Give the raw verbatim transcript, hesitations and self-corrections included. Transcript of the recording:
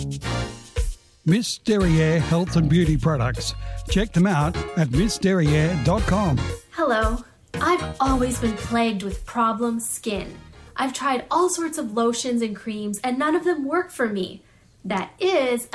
Miss Derriere Health and Beauty Products. Check them out at miss derriere dot com. Hello. I've always been plagued with problem skin. I've tried all sorts of lotions and creams and none of them work for me. That is